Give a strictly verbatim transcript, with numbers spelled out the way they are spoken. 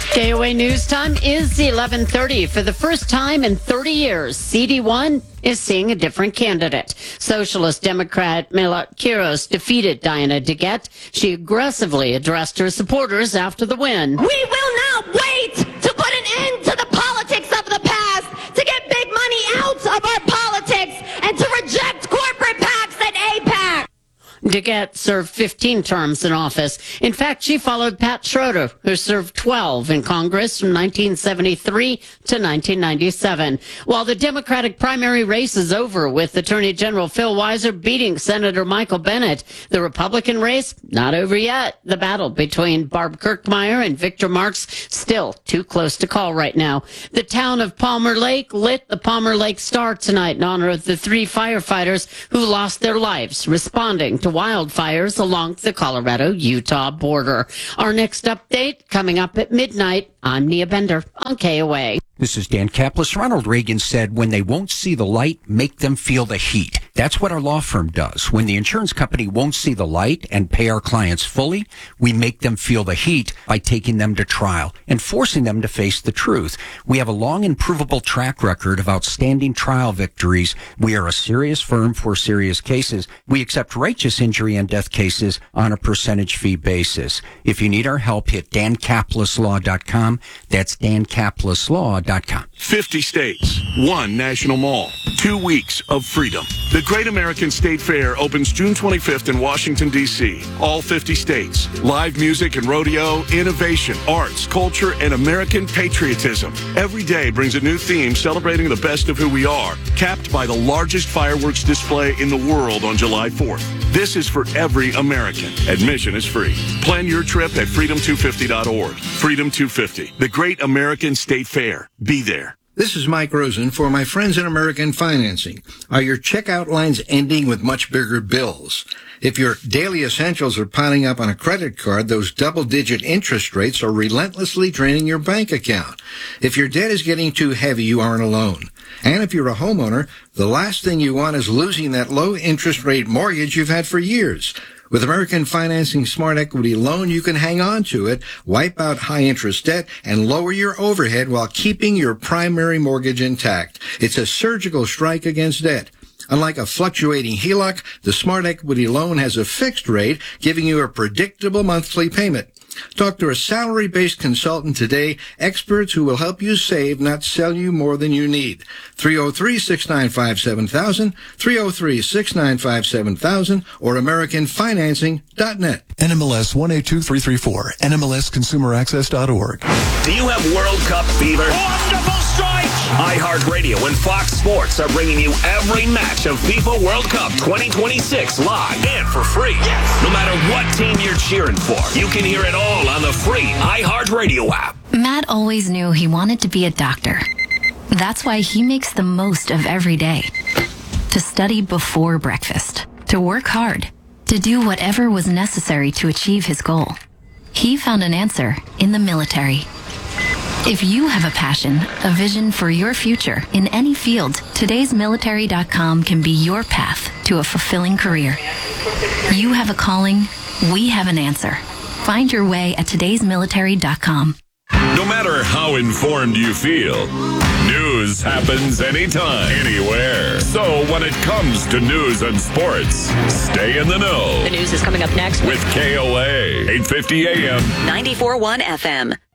K O A News Time is eleven thirty. For the first time in thirty years, C D one is seeing a different candidate. Socialist Democrat Mila Kunis defeated Diana DeGette. She aggressively addressed her supporters after the win. We will not wait to put an end to the politics of the past, to get big money out of our politics, and to reject corporate PACs and AIPAC. DeGette served fifteen terms in office. In fact, she followed Pat Schroeder, who served twelve in Congress from nineteen seventy-three to nineteen ninety-seven. While the Democratic primary race is over, with Attorney General Phil Weiser beating Senator Michael Bennet, the Republican race not over yet. The battle between Barb Kirkmeyer and Victor Marx still too close to call right now. The town of Palmer Lake lit the Palmer Lake Star tonight in honor of the three firefighters who lost their lives responding to wildfires along the Colorado-Utah border. Our next update coming up at midnight. I'm Nia Bender on K O A. This is Dan Kaplis. Ronald Reagan said, when they won't see the light, make them feel the heat. That's what our law firm does. When the insurance company won't see the light and pay our clients fully, we make them feel the heat by taking them to trial and forcing them to face the truth. We have a long and provable track record of outstanding trial victories. We are a serious firm for serious cases. We accept righteous injury and death cases on a percentage fee basis. If you need our help, hit dan kaplis law dot com. That's dan kaplis law dot com. fifty states, one national mall, two weeks of freedom. The Great American State Fair opens June twenty-fifth in Washington, D C All fifty states. Live music and rodeo, innovation, arts, culture, and American patriotism. Every day brings a new theme celebrating the best of who we are, capped by the largest fireworks display in the world on July fourth. This is for every American. Admission is free. Plan your trip at freedom two fifty dot org. Freedom two fifty, the Great American State Fair. Be there. This is Mike Rosen for my friends in American Financing. Are your checkout lines ending with much bigger bills? If your daily essentials are piling up on a credit card, those double-digit interest rates are relentlessly draining your bank account. If your debt is getting too heavy, you aren't alone. And if you're a homeowner, the last thing you want is losing that low-interest rate mortgage you've had for years. With American Financing Smart Equity Loan, you can hang on to it, wipe out high-interest debt, and lower your overhead while keeping your primary mortgage intact. It's a surgical strike against debt. Unlike a fluctuating H E L O C, the Smart Equity Loan has a fixed rate, giving you a predictable monthly payment. Talk to a salary-based consultant today, experts who will help you save, not sell you more than you need. three oh three, six nine five, seven thousand, three oh three, six nine five, seven thousand, or american financing dot net. N M L S one eight two three three four, N M L S consumer access dot org. Do you have World Cup fever? Wonderful strike! iHeartRadio and Fox Sports are bringing you every match of FIFA World Cup twenty twenty-six live and for free. Yes! No matter what team you're cheering for, you can hear it all on the free iHeartRadio app. Matt always knew he wanted to be a doctor. That's why he makes the most of every day. To study before breakfast, to work hard, to do whatever was necessary to achieve his goal. He found an answer in the military. If you have a passion, a vision for your future in any field, todays military dot com can be your path to a fulfilling career. You have a calling, we have an answer. Find your way at todays military dot com. No matter how informed you feel, news happens anytime, anywhere. So when it comes to news and sports, stay in the know. The news is coming up next with K O A, eight fifty A M, ninety-four point one F M.